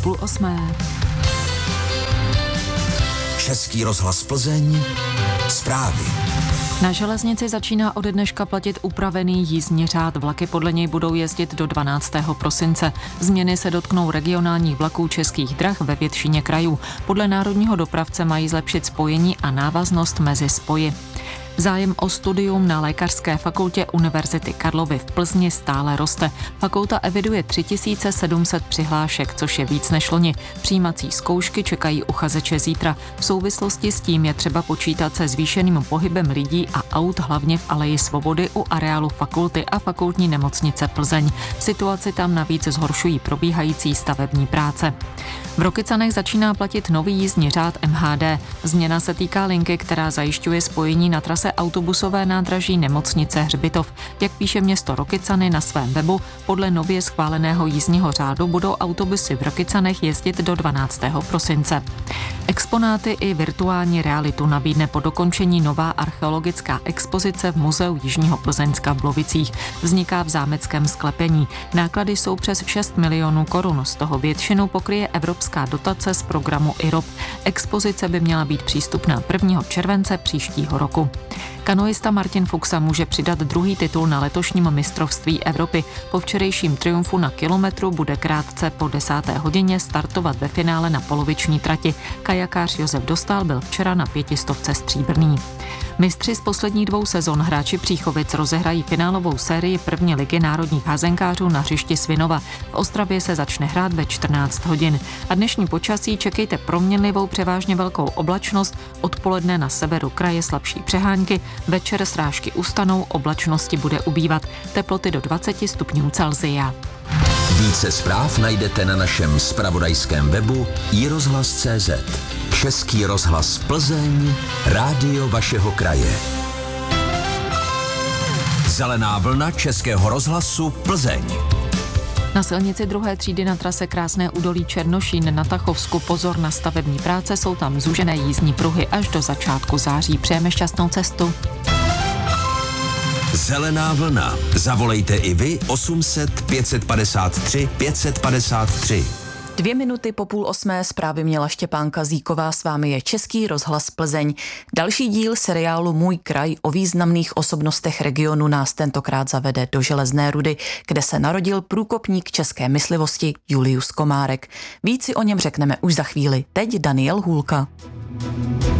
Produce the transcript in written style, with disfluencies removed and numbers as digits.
7:30. Český rozhlas Plzeň, zprávy. Na železnici začíná ode dneška platit upravený jízdní řád. Vlaky podle něj budou jezdit do 12. prosince. Změny se dotknou regionálních vlaků Českých drah ve většině krajů. Podle národního dopravce mají zlepšit spojení a návaznost mezi spoji. Zájem o studium na Lékařské fakultě Univerzity Karlovy v Plzni stále roste. Fakulta eviduje 3700 přihlášek, což je víc než loni. Přijímací zkoušky čekají uchazeče zítra. V souvislosti s tím je třeba počítat se zvýšeným pohybem lidí a aut, hlavně v Aleji Svobody u areálu fakulty a Fakultní nemocnice Plzeň. Situaci tam navíc zhoršují probíhající stavební práce. V Rokycanech začíná platit nový jízdní řád MHD. Změna se týká linky, která zajišťuje spojení na trase autobusové nádraží nemocnice Hřbitov. Jak píše město Rokycany na svém webu, podle nově schváleného jízdního řádu budou autobusy v Rokycanech jezdit do 12. prosince. Exponáty i virtuální realitu nabídne po dokončení nová archeologická expozice v Muzeu Jižního Plzeňska v Blovicích. Vzniká v zámeckém sklepení. Náklady jsou přes 6 milionů korun, z toho většinu pokryje evropská dotace z programu IROP. Expozice by měla být přístupná 1. července příštího roku. Kanoista Martin Fuxa může přidat druhý titul na letošním mistrovství Evropy. Po včerejším triumfu na kilometru bude krátce po 10. hodině startovat ve finále na poloviční trati. Kajakář Josef Dostál byl včera na 500 stříbrný. Mistři z posledních 2 sezon hráči Příchovic rozehrají finálovou sérii první ligy národních házenkářů na hřišti Svinova. V Ostravě se začne hrát ve 14 hodin. A dnešní počasí čekejte proměnlivou převážně velkou oblačnost, odpoledne na severu kraje slabší přehánky, večer srážky ustanou, oblačnosti bude ubývat, teploty do 20 stupňů Celsia. Více zpráv najdete na našem zpravodajském webu iRozhlas.cz. Český rozhlas Plzeň, rádio vašeho kraje. Zelená vlna Českého rozhlasu Plzeň. Na silnici 2. třídy na trase Krásné údolí Černošín na Tachovsku pozor na stavební práce, jsou tam zúžené jízdní pruhy až do začátku září. Přejeme šťastnou cestu. Zelená vlna. Zavolejte i vy 800 553 553. 2 minuty po 7:30 zprávy měla Štěpánka Kazíková, s vámi je Český rozhlas Plzeň. Další díl seriálu Můj kraj o významných osobnostech regionu nás tentokrát zavede do Železné Rudy, kde se narodil průkopník české myslivosti Julius Komárek. Víc si o něm řekneme už za chvíli. Teď Daniel Hůlka.